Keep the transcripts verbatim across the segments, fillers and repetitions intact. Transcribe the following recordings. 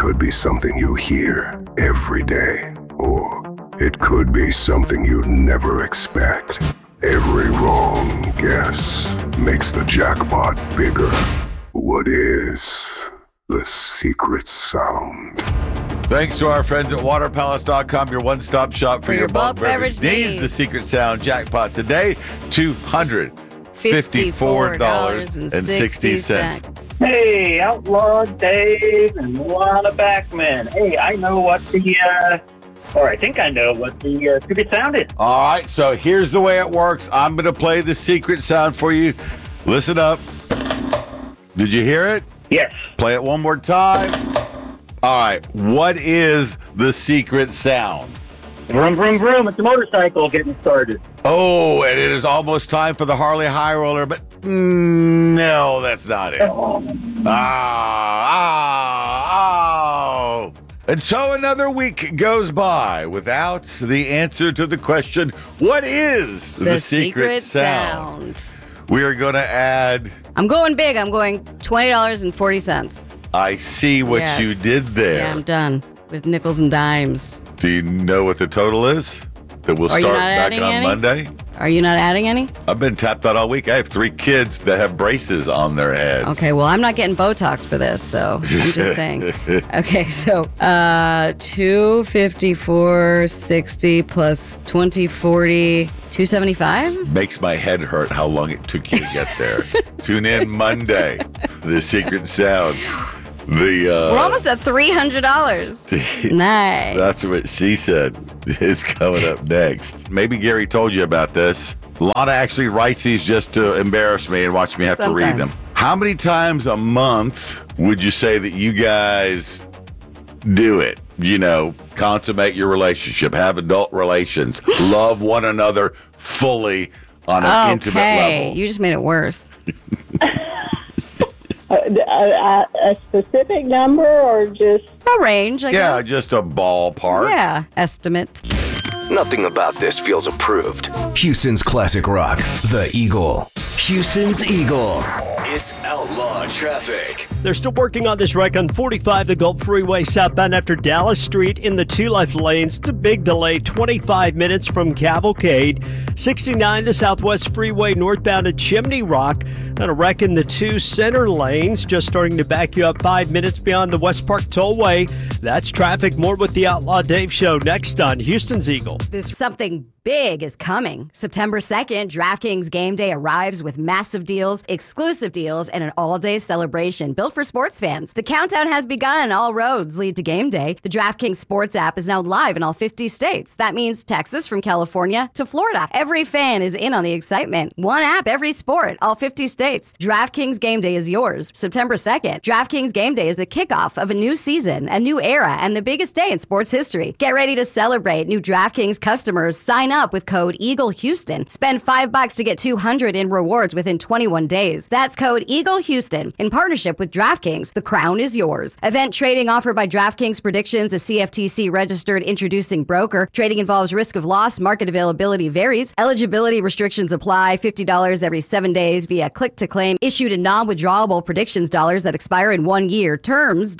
could be something you hear every day. Or it could be something you'd never expect. Every wrong guess makes the jackpot bigger. What is the secret sound? Thanks to our friends at water palace dot com, your one-stop shop for, For your, your bulk bulk beverage beverage needs. needs. The secret sound jackpot today, two hundred fifty-four dollars and sixty cents. Hey, Outlaw Dave and Lana Backman. Hey, I know what the, uh, or I think I know what the uh, secret sound is. All right, so here's the way it works. I'm going to play the secret sound for you. Listen up. Did you hear it? Yes. Play it one more time. All right, what is the secret sound? Vroom, vroom, vroom. It's a motorcycle getting started. Oh, and it is almost time for the Harley High Roller, but mm, no, that's not it. Oh. Ah, ah, oh. And so another week goes by without the answer to the question, what is the, The secret, secret sound? sound. We are going to add, I'm going big. I'm going twenty dollars and forty cents. I see what Yes. you did there. Yeah, I'm done with nickels and dimes. Do you know what the total is? That we'll Are you start not back adding on any? Monday? Are you not adding any? I've been tapped out all week. I have three kids that have braces on their heads. Okay, well, I'm not getting Botox for this, so I'm just saying. Okay, so uh, two fifty-four sixty plus twenty forty, two seventy-five? Makes my head hurt how long it took you to get there. Tune in Monday. The secret sound. The uh, We're almost at three hundred dollars. Nice. That's what she said is coming up next. Maybe Gary told you about this. Lana actually writes these just to embarrass me and watch me have to read them. Sometimes. How many times a month would you say that you guys do it? You know, consummate your relationship, have adult relations, love one another fully on an intimate Okay, level. you just made it worse. A, a, a specific number or just A range, I Yeah, guess. just a ballpark. Yeah, estimate. Nothing about this feels approved. Houston's classic rock, The Eagle. Houston's Eagle. It's Outlaw Traffic. They're still working on this wreck on forty-five, the Gulf Freeway southbound after Dallas Street in the two left lanes. It's a big delay, twenty-five minutes from Cavalcade. sixty-nine, the Southwest Freeway northbound at Chimney Rock. And a wreck in the two center lanes, just starting to back you up five minutes beyond the West Park Tollway. That's traffic. More with the Outlaw Dave Show next on Houston's Eagle. This something big is coming. September second, DraftKings Game Day arrives with massive deals, exclusive deals, and an all-day celebration built for sports fans. The countdown has begun. All roads lead to Game Day. The DraftKings Sports app is now live in all fifty states. That means Texas from California to Florida. Every fan is in on the excitement. One app, every sport, all fifty states. DraftKings Game Day is yours. September second. DraftKings Game Day is the kickoff of a new season, a new era, and the biggest day in sports history. Get ready to celebrate. New DraftKings customers sign up with code EagleHouston. Spend five bucks to get two hundred in rewards within twenty-one days. That's code EagleHouston. In partnership with DraftKings, the crown is yours. Event trading offered by DraftKings Predictions, a C F T C registered introducing broker. Trading involves risk of loss. Market availability varies. Eligibility restrictions apply. fifty dollars every seven days via click to claim. Issued in non-withdrawable predictions dollars that expire in one year. Terms,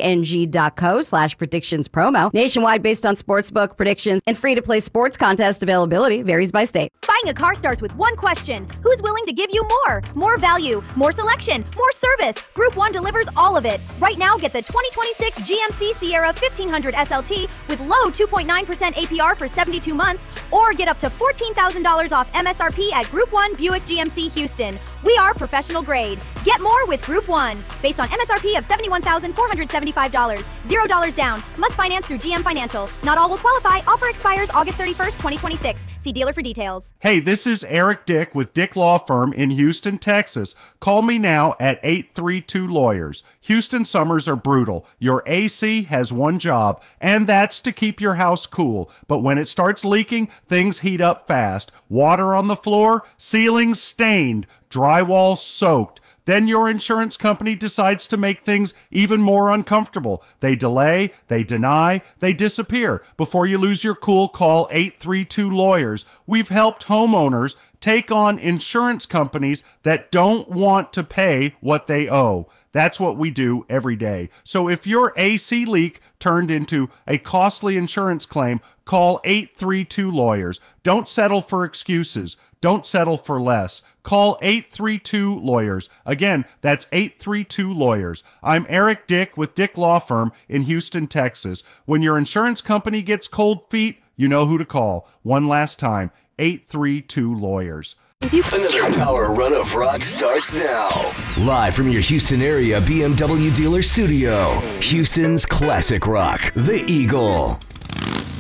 dkng.co slash predictions promo. Nationwide based on sportsbook predictions and free-to-play sports contest availability varies by state. Buying a car starts with one question. Who's willing to give you more? More value, more selection, more service. Group one delivers all of it. Right now, get the twenty twenty-six G M C Sierra fifteen hundred S L T with low two point nine percent A P R for seventy-two months, or get up to fourteen thousand dollars off M S R P at Group one Buick G M C Houston. We are professional grade. Get more with Group one. Based on M S R P of seventy-one thousand four hundred seventy-five dollars. zero dollars down. Must finance through G M Financial. Not all will qualify. Offer expires August thirty-first, twenty twenty-six. See dealer for details. Hey, this is Eric Dick with Dick Law Firm in Houston, Texas. Call me now at eight three two lawyers. Houston summers are brutal. Your A C has one job, and that's to keep your house cool. But when it starts leaking, things heat up fast. Water on the floor, ceilings stained, drywall soaked. Then your insurance company decides to make things even more uncomfortable. They delay, they deny, they disappear. Before you lose your cool, call eight three two lawyers. We've helped homeowners take on insurance companies that don't want to pay what they owe. That's what we do every day. So if your A C leak turned into a costly insurance claim, call eight three two lawyers. Don't settle for excuses. Don't settle for less. Call eight three two lawyers. Again, that's eight three two lawyers. I'm Eric Dick with Dick Law Firm in Houston, Texas. When your insurance company gets cold feet, you know who to call. One last time, eight three two lawyers. Another power run of rock starts now. Live from your Houston area B M W dealer studio, Houston's classic rock, The Eagle.